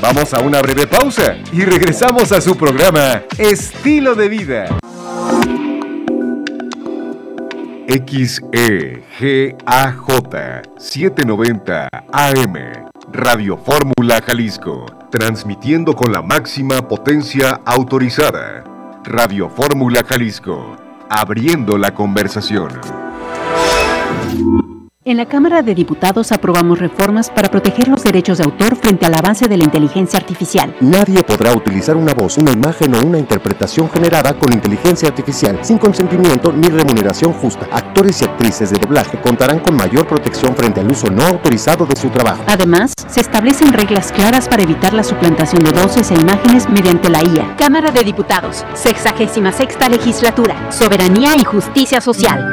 Vamos a una breve pausa y regresamos a su programa Estilo de Vida. XEGAJ 790 AM Radio Fórmula Jalisco, transmitiendo con la máxima potencia autorizada. Radio Fórmula Jalisco, abriendo la conversación. En la Cámara de Diputados aprobamos reformas para proteger los derechos de autor frente al avance de la inteligencia artificial. Nadie podrá utilizar una voz, una imagen o una interpretación generada con inteligencia artificial sin consentimiento ni remuneración justa. Actores y actrices de doblaje contarán con mayor protección frente al uso no autorizado de su trabajo. Además, se establecen reglas claras para evitar la suplantación de voces e imágenes mediante la IA. Cámara de Diputados, 66ª Legislatura, Soberanía y Justicia Social.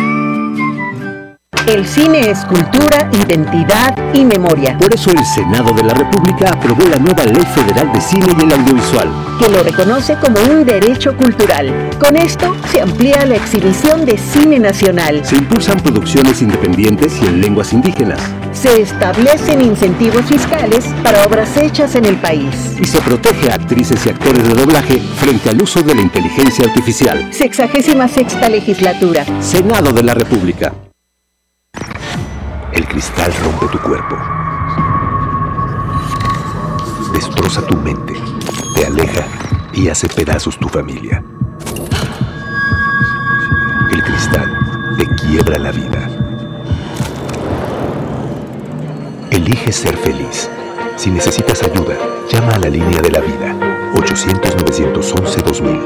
El cine es cultura, identidad y memoria. Por eso el Senado de la República aprobó la nueva Ley Federal de Cine y el Audiovisual, que lo reconoce como un derecho cultural. Con esto se amplía la exhibición de cine nacional. Se impulsan producciones independientes y en lenguas indígenas. Se establecen incentivos fiscales para obras hechas en el país. Y se protege a actrices y actores de doblaje frente al uso de la inteligencia artificial. 66ª Legislatura. Senado de la República. El cristal rompe tu cuerpo, destroza tu mente, te aleja y hace pedazos tu familia. El cristal te quiebra la vida. Elige ser feliz. Si necesitas ayuda, llama a la línea de la vida, 800-911-2000.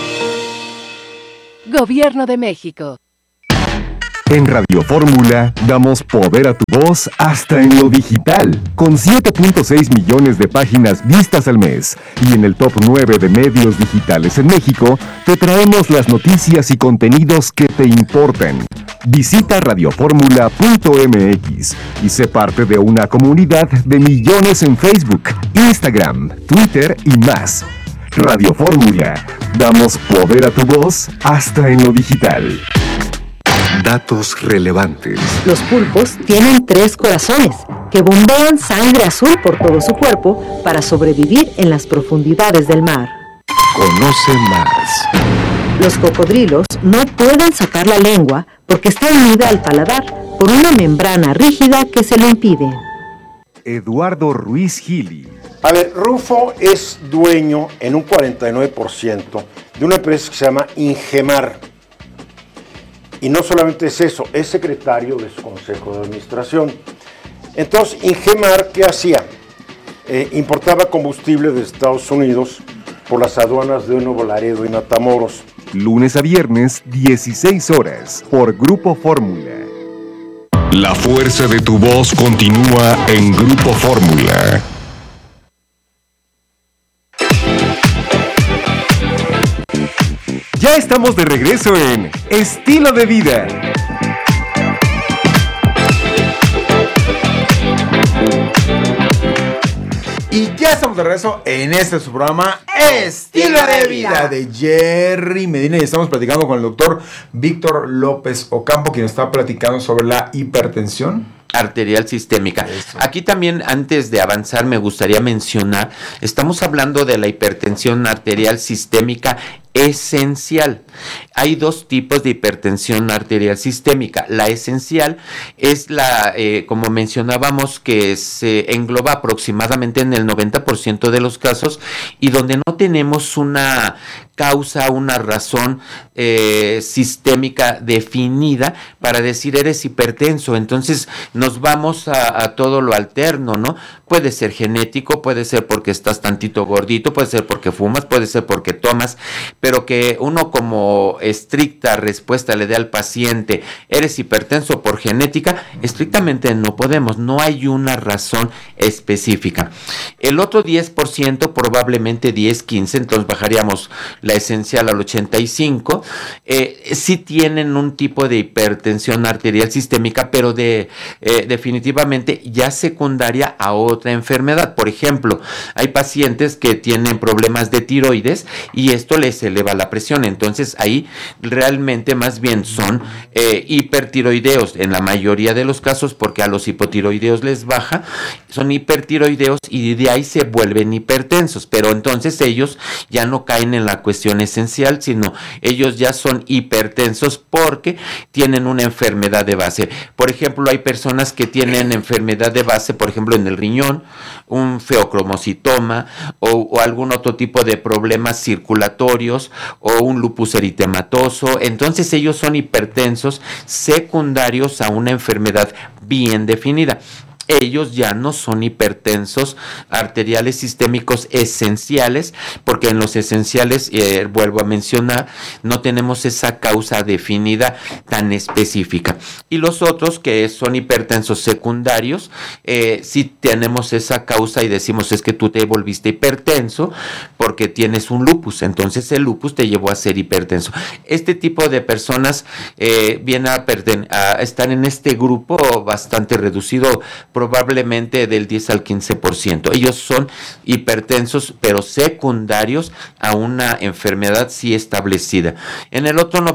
Gobierno de México. En Radio Fórmula damos poder a tu voz hasta en lo digital, con 7.6 millones de páginas vistas al mes. Y en el top 9 de medios digitales en México, te traemos las noticias y contenidos que te importan. Visita radioformula.mx y sé parte de una comunidad de millones en Facebook, Instagram, Twitter y más. Radio Fórmula, damos poder a tu voz hasta en lo digital. Datos relevantes. Los pulpos tienen 3 corazones que bombean sangre azul por todo su cuerpo para sobrevivir en las profundidades del mar. Conoce más. Los cocodrilos no pueden sacar la lengua porque está unida al paladar por una membrana rígida que se lo impide. Eduardo Ruiz Gili. A ver, Rufo es dueño en un 49% de una empresa que se llama Ingemar. Y no solamente es eso, es secretario de su consejo de administración. Entonces, Ingemar, ¿qué hacía? Importaba combustible de Estados Unidos por las aduanas de Nuevo Laredo y Matamoros. Lunes a viernes, 16 horas, por Grupo Fórmula. La fuerza de tu voz continúa en Grupo Fórmula. Ya estamos de regreso en Estilo de Vida. Y ya estamos de regreso en este su programa Estilo de Vida de Jerry Medina y estamos platicando con el doctor Víctor López Ocampo, quien está platicando sobre la hipertensión arterial sistémica. Eso. Aquí también, antes de avanzar, me gustaría mencionar, estamos hablando de la hipertensión arterial sistémica esencial. Hay 2 tipos de hipertensión arterial sistémica. La esencial es la, como mencionábamos, que se engloba aproximadamente en el 90% de los casos y donde no tenemos una causa, una razón sistémica definida para decir eres hipertenso. Entonces nos vamos a todo lo alterno, ¿no? Puede ser genético, puede ser porque estás tantito gordito, puede ser porque fumas, puede ser porque tomas, pero que uno como estricta respuesta le dé al paciente, eres hipertenso por genética, estrictamente no podemos, no hay una razón específica. El otro 10%, probablemente 10-15, entonces bajaríamos la esencial al 85%, sí tienen un tipo de hipertensión arterial sistémica, pero definitivamente ya secundaria a otra enfermedad. Por ejemplo, hay pacientes que tienen problemas de tiroides y esto les eleva la presión, entonces ahí realmente más bien son hipertiroideos en la mayoría de los casos, porque a los hipotiroideos les baja, son hipertiroideos y de ahí se vuelven hipertensos, pero entonces ellos ya no caen en la cuestión esencial, sino ellos ya son hipertensos porque tienen una enfermedad de base. Por ejemplo, hay personas que tienen enfermedad de base, por ejemplo, en el riñón, un feocromocitoma o algún otro tipo de problemas circulatorios o un lupus eritematoso. Entonces ellos son hipertensos secundarios a una enfermedad bien definida. Ellos ya no son hipertensos arteriales sistémicos esenciales, porque en los esenciales, vuelvo a mencionar, no tenemos esa causa definida tan específica. Y los otros que son hipertensos secundarios, sí tenemos esa causa y decimos es que tú te volviste hipertenso porque tienes un lupus, entonces el lupus te llevó a ser hipertenso. Este tipo de personas vienen a estar en este grupo bastante reducido, probablemente del 10 al 15%. Ellos son hipertensos, pero secundarios a una enfermedad sí establecida. En el otro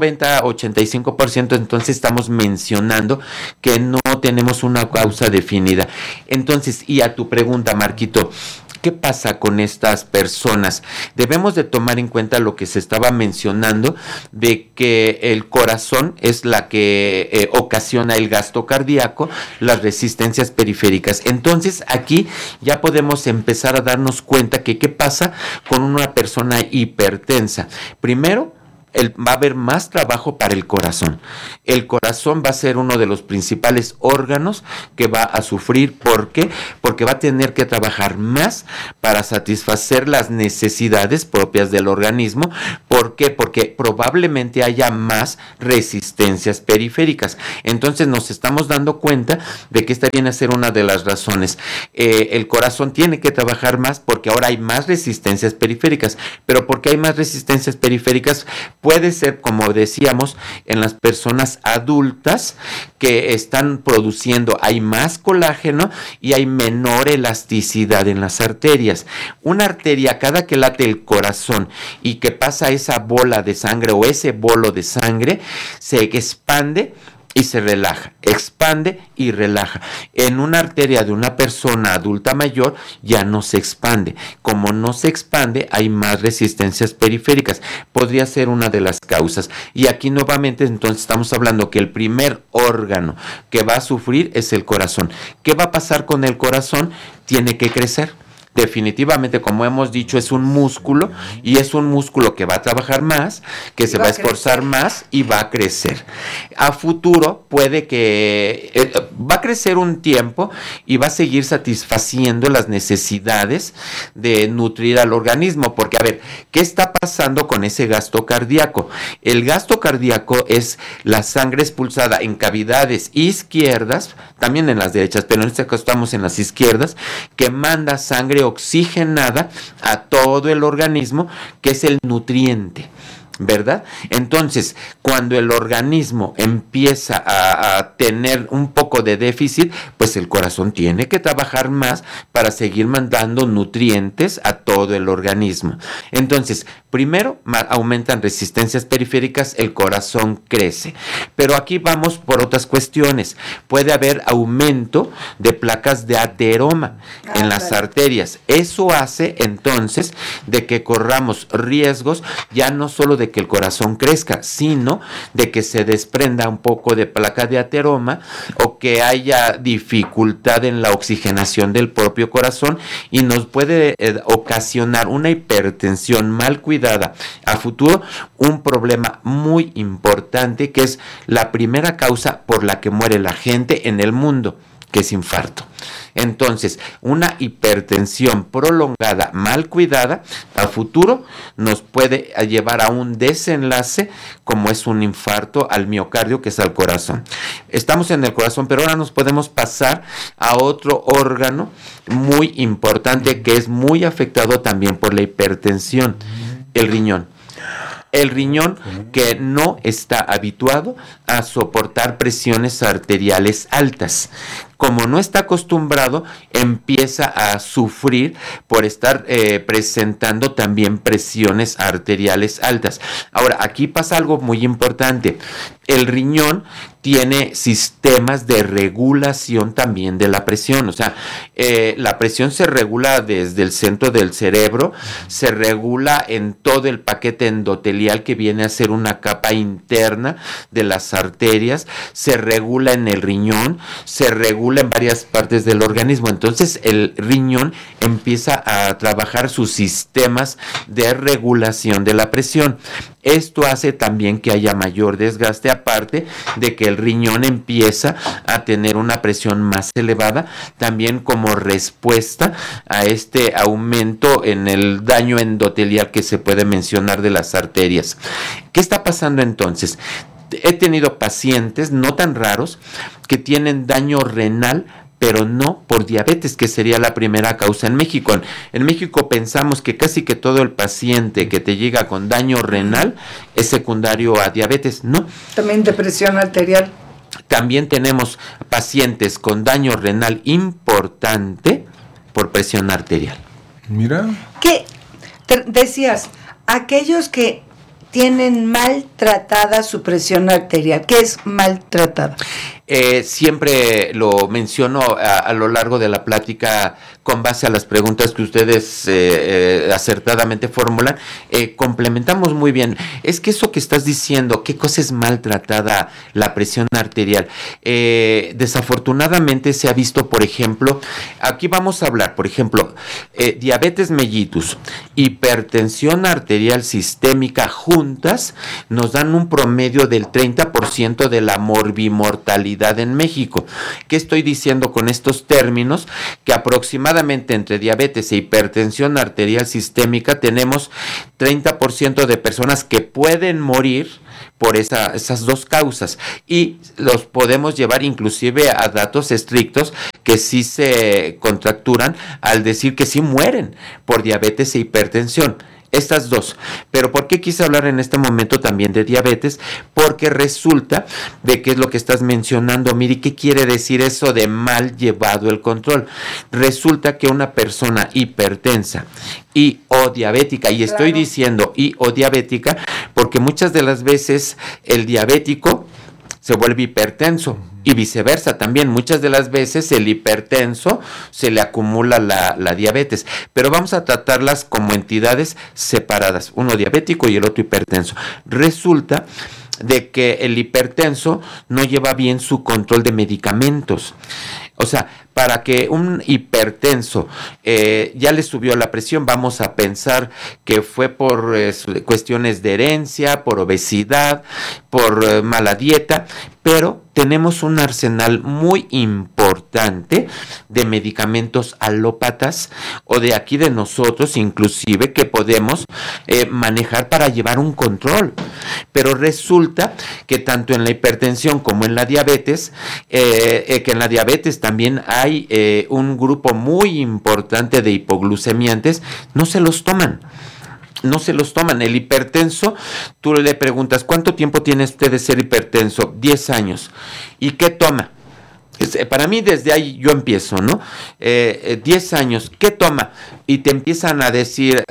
90-85%, entonces estamos mencionando que no tenemos una causa definida. Entonces, y a tu pregunta, Marquito, ¿qué pasa con estas personas? Debemos de tomar en cuenta lo que se estaba mencionando, de que el corazón es la que ocasiona el gasto cardíaco, las resistencias periféricas. Entonces aquí ya podemos empezar a darnos cuenta que qué pasa con una persona hipertensa. Primero, va a haber más trabajo para el corazón. El corazón va a ser uno de los principales órganos que va a sufrir. ¿Por qué? Porque va a tener que trabajar más para satisfacer las necesidades propias del organismo. ¿Por qué? Porque probablemente haya más resistencias periféricas. Entonces nos estamos dando cuenta de que esta viene a ser una de las razones. El corazón tiene que trabajar más porque ahora hay más resistencias periféricas. Pero ¿por qué hay más resistencias periféricas? Puede ser, como decíamos, en las personas adultas que están produciendo, hay más colágeno y hay menor elasticidad en las arterias. Una arteria, cada que late el corazón y que pasa esa bola de sangre o ese bolo de sangre, se expande y se relaja, expande y relaja. En una arteria de una persona adulta mayor ya no se expande. Como no se expande, hay más resistencias periféricas. Podría ser una de las causas. Y aquí nuevamente entonces estamos hablando que el primer órgano que va a sufrir es el corazón. ¿Qué va a pasar con el corazón? Tiene que crecer. Definitivamente, como hemos dicho, es un músculo y es un músculo que va a trabajar más, que se va a esforzar más y va a crecer. A futuro puede que va a crecer un tiempo y va a seguir satisfaciendo las necesidades de nutrir al organismo, porque a ver, ¿qué está pasando con ese gasto cardíaco? El gasto cardíaco es la sangre expulsada en cavidades izquierdas, también en las derechas, pero en este caso estamos en las izquierdas, que manda sangre oxigenada a todo el organismo, que es el nutriente, ¿verdad? Entonces, cuando el organismo empieza a tener un poco de déficit, pues el corazón tiene que trabajar más para seguir mandando nutrientes a todo el organismo. Entonces, primero aumentan resistencias periféricas, el corazón crece. Pero aquí vamos por otras cuestiones. Puede haber aumento de placas de ateroma en las arterias. Eso hace entonces de que corramos riesgos ya no solo de que el corazón crezca, sino de que se desprenda un poco de placa de ateroma o que haya dificultad en la oxigenación del propio corazón y nos puede ocasionar una hipertensión mal cuidada a futuro, un problema muy importante que es la primera causa por la que muere la gente en el mundo, que es infarto. Entonces, una hipertensión prolongada, mal cuidada, a futuro nos puede llevar a un desenlace como es un infarto al miocardio, que es al corazón. Estamos en el corazón, pero ahora nos podemos pasar a otro órgano muy importante que es muy afectado también por la hipertensión, el riñón. El riñón que no está habituado a soportar presiones arteriales altas. como no está acostumbrado, empieza a sufrir por estar presentando también presiones arteriales altas. Ahora, aquí pasa algo muy importante. El riñón tiene sistemas de regulación también de la presión, o sea, la presión se regula desde el centro del cerebro, se regula en todo el paquete endotelial que viene a ser una capa interna de las arterias, se regula en el riñón, se regula en varias partes del organismo. Entonces el riñón empieza a trabajar sus sistemas de regulación de la presión. Esto hace también que haya mayor desgaste, aparte de que el riñón empieza a tener una presión más elevada, también como respuesta a este aumento en el daño endotelial que se puede mencionar de las arterias. ¿Qué está pasando entonces? He tenido pacientes no tan raros que tienen daño renal, pero no por diabetes, que sería la primera causa en México. En México pensamos que casi que todo el paciente que te llega con daño renal es secundario a diabetes. No. También de presión arterial. También tenemos pacientes con daño renal importante por presión arterial. Mira. ¿Qué decías? Aquellos que tienen maltratada su presión arterial. ¿Qué es maltratada? Siempre lo menciono a lo largo de la plática con base a las preguntas que ustedes acertadamente formulan. Complementamos muy bien. Es que eso que estás diciendo, ¿qué cosa es maltratada la presión arterial? Desafortunadamente se ha visto, por ejemplo, aquí vamos a hablar, por ejemplo, diabetes mellitus, hipertensión arterial sistémica juntas nos dan un promedio del 30% de la morbimortalidad en México. ¿Qué estoy diciendo con estos términos? Que aproximadamente entre diabetes e hipertensión arterial sistémica tenemos 30% de personas que pueden morir por esas dos causas, y los podemos llevar inclusive a datos estrictos que sí se contracturan al decir que sí mueren por diabetes e hipertensión. Estas dos. Pero ¿por qué quise hablar en este momento también de diabetes? Porque resulta de qué es lo que estás mencionando, Miri. ¿Qué quiere decir eso de mal llevado el control? Resulta que una persona hipertensa y o diabética, y estoy diciendo y o diabética porque muchas de las veces el diabético se vuelve hipertenso y viceversa también. Muchas de las veces el hipertenso se le acumula la diabetes, pero vamos a tratarlas como entidades separadas, uno diabético y el otro hipertenso. Resulta de que el hipertenso no lleva bien su control de medicamentos. O sea, para que un hipertenso ya le subió la presión, vamos a pensar que fue por cuestiones de herencia, por obesidad, por mala dieta, pero tenemos un arsenal muy importante de medicamentos alópatas o de aquí de nosotros inclusive que podemos manejar para llevar un control. Pero resulta que tanto en la hipertensión como en la diabetes, que en la diabetes también hay un grupo muy importante de hipoglucemiantes, no se los toman. No se los toman. El hipertenso, tú le preguntas, ¿cuánto tiempo tiene usted de ser hipertenso? 10 años. ¿Y qué toma? Para mí desde ahí yo empiezo, ¿no? 10 años, ¿qué toma? Y te empiezan a decir,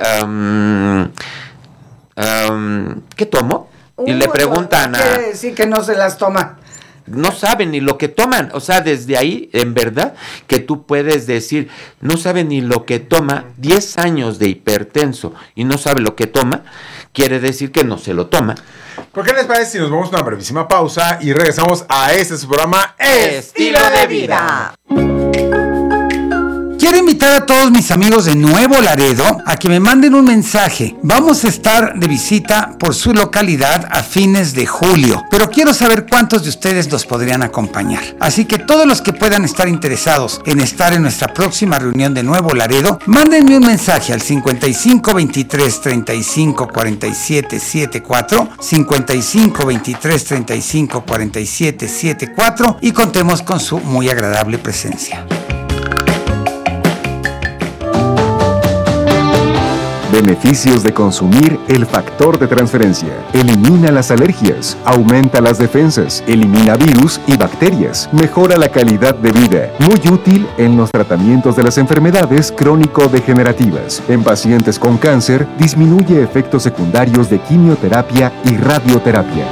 ¿qué tomo? Y le preguntan quiere decir que no se las toma. No saben ni lo que toman. O sea, desde ahí, en verdad, que tú puedes decir, no sabe ni lo que toma, 10 años de hipertenso y no sabe lo que toma, quiere decir que no se lo toma. ¿Por qué les parece si nos vamos a una brevísima pausa y regresamos a su programa Estilo de Vida? Quiero invitar a todos mis amigos de Nuevo Laredo a que me manden un mensaje. Vamos a estar de visita por su localidad a fines de julio, pero quiero saber cuántos de ustedes nos podrían acompañar. Así que todos los que puedan estar interesados en estar en nuestra próxima reunión de Nuevo Laredo, mándenme un mensaje al 55 23 35 47 74, 55 23 35 47 74 y contemos con su muy agradable presencia. Beneficios de consumir el factor de transferencia. Elimina las alergias, aumenta las defensas, elimina virus y bacterias, mejora la calidad de vida. Muy útil en los tratamientos de las enfermedades crónico-degenerativas. En pacientes con cáncer, disminuye efectos secundarios de quimioterapia y radioterapia.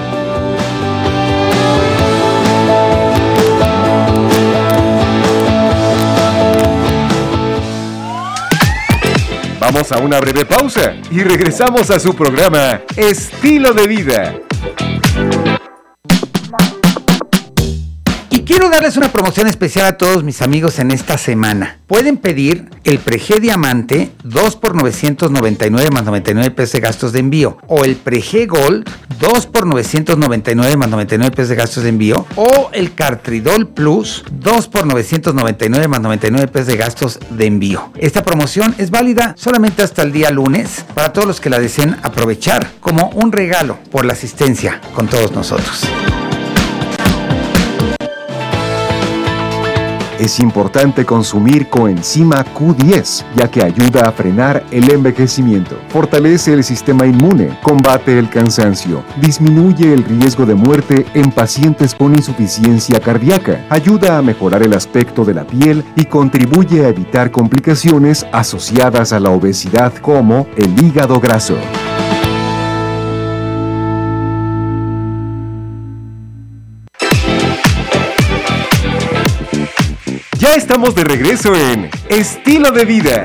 Vamos a una breve pausa y regresamos a su programa Estilo de Vida. Y quiero darles una promoción especial a todos mis amigos en esta semana. Pueden pedir el Prege Diamante 2 por 999 más 99 pesos de gastos de envío, o el Prege Gold 2 por 999 más 99 pesos de gastos de envío, o el Cartridol Plus 2 por 999 más 99 pesos de gastos de envío. Esta promoción es válida solamente hasta el día lunes para todos los que la deseen aprovechar como un regalo por la asistencia con todos nosotros. Es importante consumir coenzima Q10, ya que ayuda a frenar el envejecimiento, fortalece el sistema inmune, combate el cansancio, disminuye el riesgo de muerte en pacientes con insuficiencia cardíaca, ayuda a mejorar el aspecto de la piel y contribuye a evitar complicaciones asociadas a la obesidad como el hígado graso. Ya estamos de regreso en Estilo de Vida.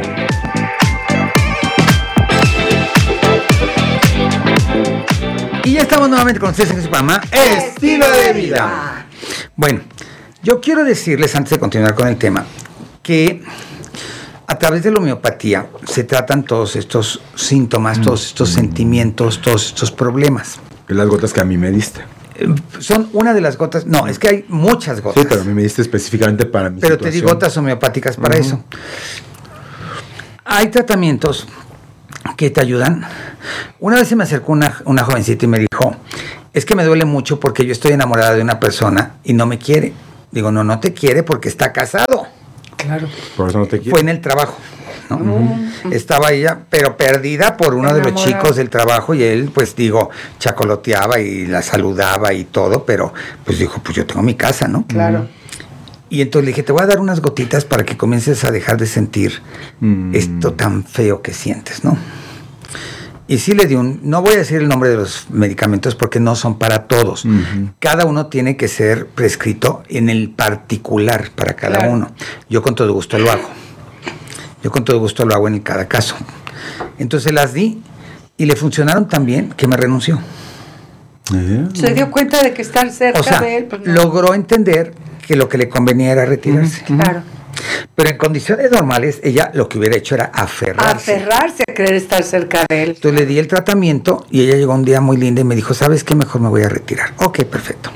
Y ya estamos nuevamente con ustedes en su programa Estilo de Vida. Bueno, yo quiero decirles, antes de continuar con el tema, que a través de la homeopatía se tratan todos estos síntomas, todos estos sentimientos, todos estos problemas. Las gotas que a mí me diste. Son una de las gotas, no, es que hay muchas gotas. Sí, pero a mí me diste específicamente para mi Pero situación. te di gotas homeopáticas para eso. Hay tratamientos que te ayudan. Una vez se me acercó una jovencita y me dijo, es que me duele mucho porque yo estoy enamorada de una persona y no me quiere. Digo, no te quiere porque está casado. Claro. Por eso no te quiere. Fue en el trabajo, ¿no? Estaba ella, pero perdida por uno de los chicos del trabajo, y él, pues digo, chacoloteaba y la saludaba y todo, pero pues dijo, pues yo tengo mi casa, ¿no? Claro. Y entonces le dije, te voy a dar unas gotitas para que comiences a dejar de sentir esto tan feo que sientes, ¿no? Y sí le di no voy a decir el nombre de los medicamentos porque no son para todos. Cada uno tiene que ser prescrito en el particular para cada uno. Yo con todo gusto lo hago. Yo con todo gusto lo hago en cada caso. Entonces las di y le funcionaron tan bien que me renunció. Se dio cuenta de que estar cerca de él. Pues no. Logró entender que lo que le convenía era retirarse. Claro. Pero en condiciones normales, ella lo que hubiera hecho era aferrarse. Aferrarse a querer estar cerca de él. Entonces le di el tratamiento y ella llegó un día muy linda y me dijo, ¿sabes qué? Mejor me voy a retirar. Ok, perfecto.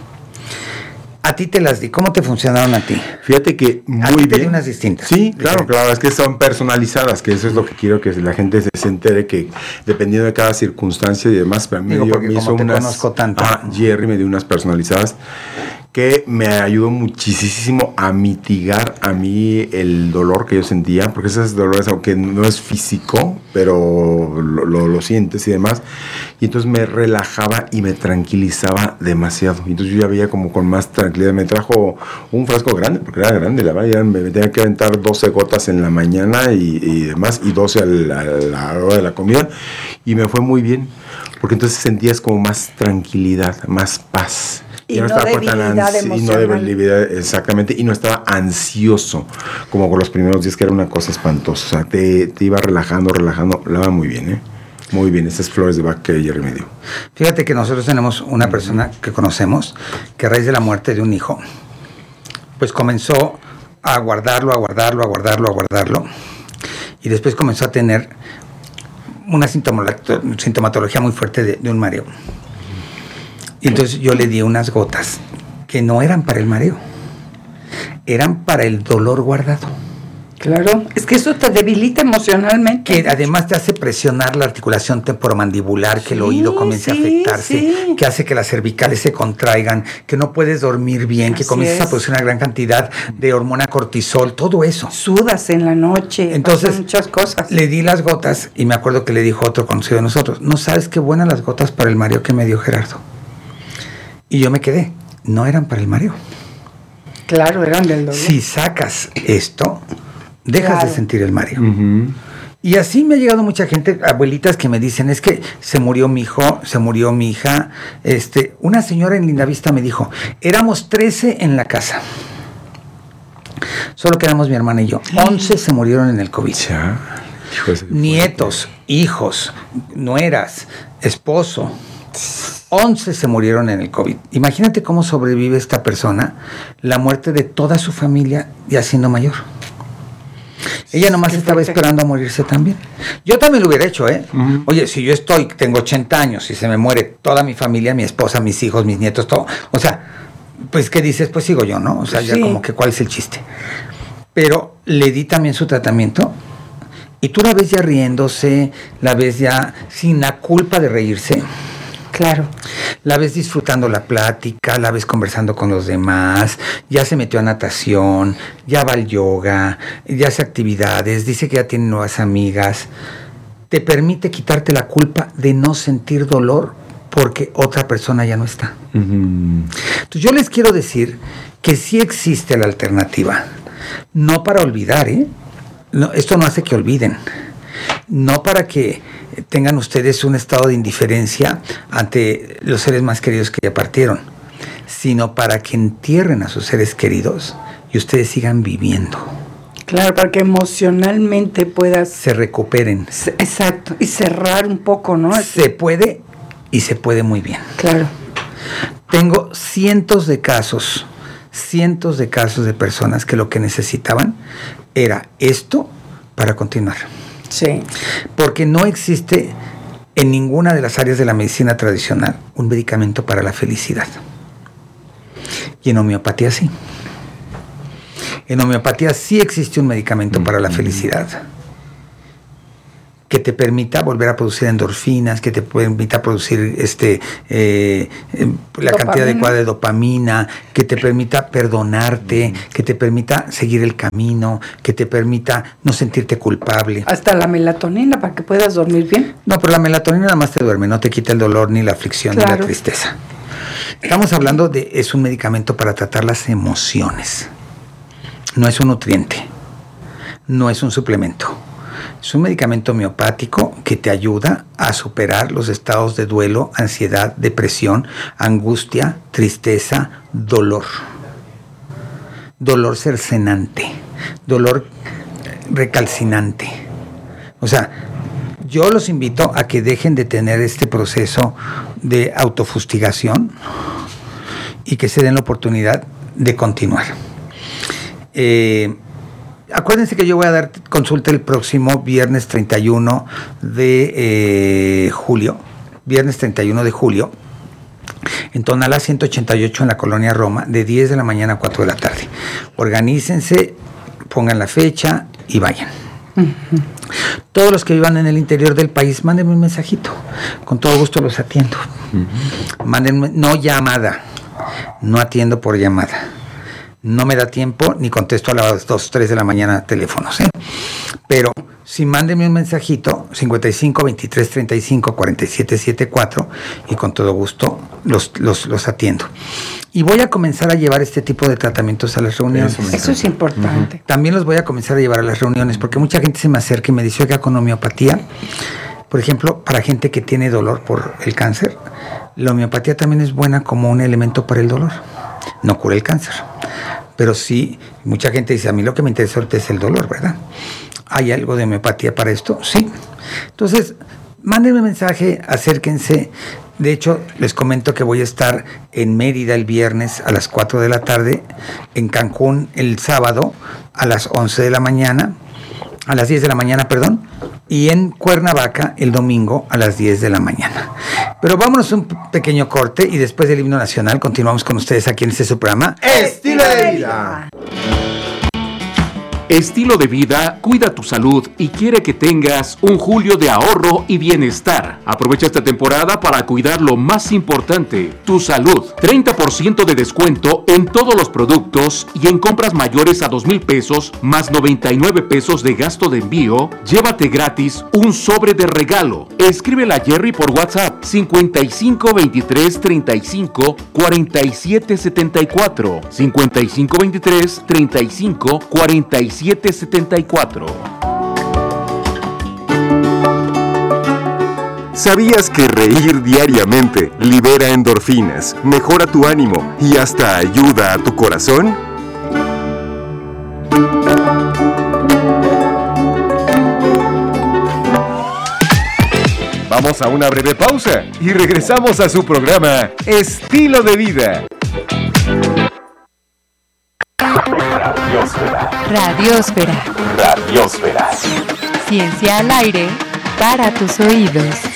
A ti te las di. ¿Cómo te funcionaron a ti? Fíjate que muy a ti te bien. di unas distintas. Sí, claro, es que son personalizadas, que eso es lo que quiero que la gente se entere, que dependiendo de cada circunstancia y demás, para mí me hizo unas, conozco tanto. Jerry me dio unas personalizadas que me ayudó muchísimo a mitigar a mí el dolor que yo sentía, porque esos dolores, aunque no es físico, pero lo sientes y demás, y entonces me relajaba y me tranquilizaba demasiado, y entonces yo ya veía como con más tranquilidad. Me trajo un frasco grande, porque era grande, la verdad, me tenía que aventar 12 gotas en la mañana y demás, y 12 a la hora de la comida, y me fue muy bien, porque entonces sentías como más tranquilidad, más paz. Y no debilidad emocional. Y no debilidad, exactamente, y no estaba ansioso, como con los primeros días, que era una cosa espantosa. O sea, te iba relajando, la va muy bien, ¿eh? Muy bien, esas flores de Bach que Jerry me dio. Fíjate que nosotros tenemos una persona que conocemos, que a raíz de la muerte de un hijo, pues comenzó a guardarlo, y después comenzó a tener una sintomatología muy fuerte de un mareo. Y entonces yo le di unas gotas que no eran para el mareo, eran para el dolor guardado. Claro, es que eso te debilita emocionalmente. Que además te hace presionar la articulación temporomandibular, que el oído comience a afectarse, que hace que las cervicales se contraigan, que no puedes dormir bien, que comienzas a producir una gran cantidad de hormona cortisol, todo eso. Sudas en la noche. Entonces, muchas cosas. Le di las gotas y me acuerdo que le dijo otro conocido de nosotros, no sabes qué buenas las gotas para el mareo que me dio Gerardo. Y yo me quedé, no eran para el mareo. Claro, eran del dolor. Si sacas esto, dejas de sentir el mareo. Y así me ha llegado mucha gente, abuelitas que me dicen, es que se murió mi hijo, se murió mi hija. Una señora en Lindavista me dijo, éramos 13 en la casa. Solo quedamos mi hermana y yo. 11 se murieron en el COVID. Nietos, hijos, nueras, esposo. 11 se murieron en el COVID. Imagínate cómo sobrevive esta persona la muerte de toda su familia ya siendo mayor. Ella nomás estaba esperando a morirse también. Yo también lo hubiera hecho, ¿eh? Oye, si yo tengo 80 años y se me muere toda mi familia, mi esposa, mis hijos, mis nietos, todo. O sea, pues ¿qué dices? Pues sigo yo, ¿no? O sea, ya como que ¿cuál es el chiste? Pero le di también su tratamiento y tú la ves ya riéndose, la ves ya sin la culpa de reírse. Claro. La ves disfrutando la plática, la ves conversando con los demás, ya se metió a natación, ya va al yoga, ya hace actividades, dice que ya tiene nuevas amigas. Te permite quitarte la culpa de no sentir dolor porque otra persona ya no está. Entonces yo les quiero decir que sí existe la alternativa, no para olvidar, ¿eh? No, esto no hace que olviden, no para que tengan ustedes un estado de indiferencia ante los seres más queridos que ya partieron, sino para que entierren a sus seres queridos y ustedes sigan viviendo. Claro, para que emocionalmente puedas... Se recuperen. Exacto, y cerrar un poco, ¿no? Se puede y se puede muy bien. Claro. Tengo cientos de casos de personas que lo que necesitaban era esto para continuar. Sí. Porque no existe en ninguna de las áreas de la medicina tradicional un medicamento para la felicidad. Y en homeopatía sí. En homeopatía sí existe un medicamento para la felicidad que te permita volver a producir endorfinas, que te permita producir la cantidad adecuada de dopamina, que te permita perdonarte, que te permita seguir el camino, que te permita no sentirte culpable. Hasta la melatonina para que puedas dormir bien. No, pero la melatonina nada más te duerme, no te quita el dolor, ni la aflicción, ni la tristeza. Estamos hablando es un medicamento para tratar las emociones. No es un nutriente, no es un suplemento. Es un medicamento homeopático que te ayuda a superar los estados de duelo, ansiedad, depresión, angustia, tristeza, dolor. Dolor cercenante, dolor recalcinante. O sea, yo los invito a que dejen de tener este proceso de autofustigación y que se den la oportunidad de continuar. Acuérdense que yo voy a dar consulta el próximo viernes 31 de julio. Viernes 31 de julio. En Tonalá 188 en la Colonia Roma, de 10 de la mañana a 4 de la tarde. Organícense, pongan la fecha y vayan. Todos los que vivan en el interior del país, mándenme un mensajito. Con todo gusto los atiendo. Mándenme, no llamada. No atiendo por llamada. No me da tiempo ni contesto a las 2, 3 de la mañana teléfonos, ¿eh? Pero si mándenme un mensajito, 55 23 35 47 74, y con todo gusto los atiendo. Y voy a comenzar a llevar este tipo de tratamientos a las reuniones. Eso es importante. También los voy a comenzar a llevar a las reuniones, porque mucha gente se me acerca y me dice, oiga, con homeopatía, por ejemplo, para gente que tiene dolor por el cáncer, la homeopatía también es buena como un elemento para el dolor. No cura el cáncer, pero sí, mucha gente dice, a mí lo que me interesa ahorita es el dolor, ¿verdad? ¿Hay algo de homeopatía para esto? Sí. Entonces, mándenme mensaje, acérquense. De hecho, les comento que voy a estar en Mérida el viernes a las 4 de la tarde, en Cancún el sábado a las 11 de la mañana, a las 10 de la mañana, perdón, y en Cuernavaca el domingo a las 10 de la mañana. Pero vámonos un pequeño corte y después del himno nacional continuamos con ustedes aquí en este su programa Estilo de Vida. Estilo de Vida cuida tu salud y quiere que tengas un julio de ahorro y bienestar. Aprovecha esta temporada para cuidar lo más importante, tu salud. 30% de descuento en todos los productos y en compras mayores a 2,000 pesos más 99 pesos de gasto de envío, llévate gratis un sobre de regalo. Escríbele a Jerry por WhatsApp 55 23 35 47 74 55 23 35 47 74. ¿Sabías que reír diariamente libera endorfinas, mejora tu ánimo y hasta ayuda a tu corazón? Vamos a una breve pausa y regresamos a su programa Estilo de Vida. Radiosfera. Ciencia al aire para tus oídos.